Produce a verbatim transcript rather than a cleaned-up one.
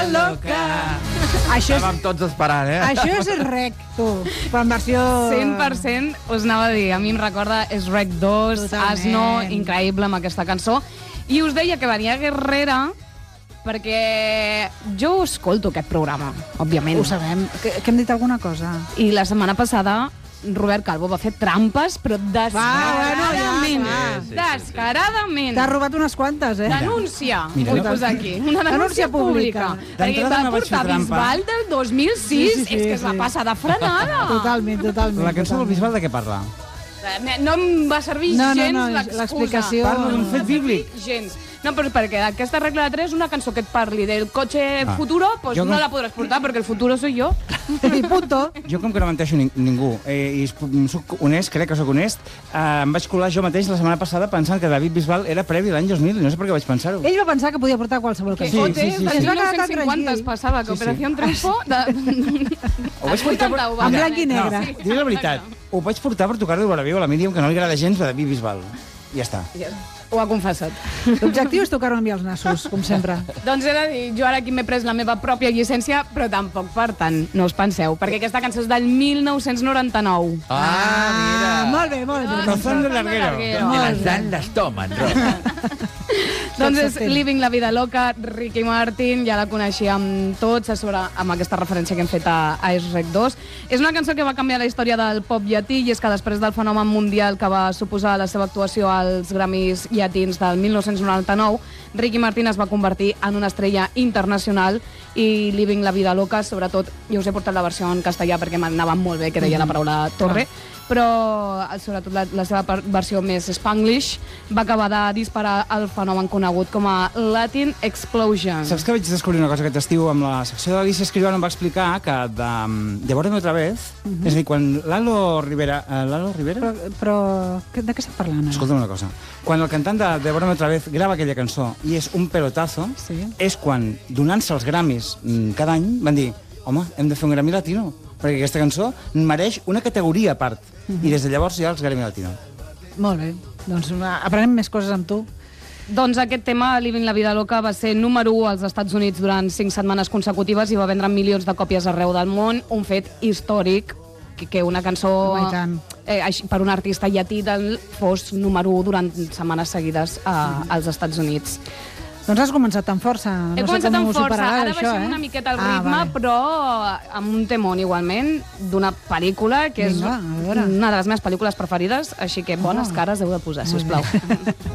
loca. Això és, Estàvem tots esperant, eh? això és Rec, tu, però en versió... cent per cent us anava a dir. A mi em recorda és Rec dos, Totalment. Asno, increïble amb aquesta cançó. I us deia que venia Guerrera perquè jo escolto aquest programa, òbviament. Ho sabem, que, que hem dit alguna cosa. I la setmana passada Robert Calvo va fer trampes, però descaradament. Va, bueno, ja, sí, sí, descaradament. T'has robat unes quantes, eh? Denúncia, Mira, vull no- posar aquí. Una denúncia, Denúncia pública. pública. Perquè D'entrada va no vaig fer portar trampa. Bisbal del dos mil sis. Sí, sí, sí, és que es va sí. passar de frenada. Totalment, totalment. La cançó del totalment. Bisbal de què parla? No em va servir No, no, gens no, l'excusa. l'explicació- Parla d'un fet bíblic. Gens. No, però perquè aquesta regla de tres és una cançó que et parli del cotxe Ah. futuro, pues Jo no com- la podràs portar perquè el futuro soy yo. I punto. Jo, com que no menteixo ning ningú, eh, i soc honest, crec que sóc honest, eh, em vaig colar jo mateix la setmana passada pensant que David Bisbal era previ l'any dos mil, i no sé per què vaig pensar-ho. Ell va pensar que podia portar qualsevol Que Sí, cançó. O T sí, sí, de sí. Es va quedar tan mil nou-cents cinquanta tranquil. es passava, que Sí, sí. Operació Triunfo de... Ho vaig portar per... vuitanta-u, En va. blanc i negre. No, diré la veritat, ho vaig portar per tocar-li a la viu a la Míriam, que no li agrada gens de David Bisbal. I ja està. Ho ha confessat. L'objectiu és tocar-ho amb els nassos, com sempre. Doncs he de dir, jo ara aquí m'he pres la meva pròpia llicència, però tampoc per tant, no us penseu, perquè aquesta cançó és del mil nou-cents noranta-nou. Ah, molt bé, molt bé. Razón de larguero. Molt bé. Dan les tomen, Rosa. Doncs és s'entén. Living la vida loca, Ricky Martin, ja la coneixíem tots, a sobre amb aquesta referència que hem fet a, a Es Rec dos. És una cançó que va canviar la història del pop llatí, i és que després del fenomen mundial que va suposar la seva actuació als Grammys llatins del mil nou-cents noranta-nou, Ricky Martin es va convertir en una estrella internacional, i Living la vida loca, sobretot, jo us he portat la versió en castellà perquè m'anava molt bé, que deia la paraula torre, però sobretot la, la seva per- versió més spanglish va acabar de disparar el fenomen conegut com a Latin Explosion. Saps que vaig descobrir una cosa aquest estiu amb la secció de l'Alicia Escribano? Em va explicar que de, de Veurem otra vez, uh -huh. és a dir, quan Lalo Rivera... Uh, Lalo Rivera? Però, però que- de què estem parlant? ara? Escolta'm una cosa. Quan el cantant de, de Veurem otra vez grava aquella cançó i és un pelotazo, Sí. és quan, donant-se els Grammys mm, cada any, van dir, home, hem de fer un Grammy Latino, perquè aquesta cançó mereix una categoria a part. Uh -huh. I des de llavors hi ha els Grammy Latino. Molt bé. Doncs una- aprenem més coses amb tu. Doncs aquest tema, Living la vida loca, va ser número u als Estats Units durant cinc setmanes consecutives i va vendre milions de còpies arreu del món, un fet històric, que, que una cançó Home, i tant. eh, així, per un artista llatí del, fos número u durant setmanes seguides a, als Estats Units. Doncs has començat amb força. No He sé començat com amb ho força, superaràs, ara això, baixem eh? una miqueta el Ah, ritme, vale. però amb un temón igualment, d'una pel·lícula que Vinga, a és veure. una de les meves pel·lícules preferides, així que bones Oh. cares heu de posar, Molt sisplau. bé.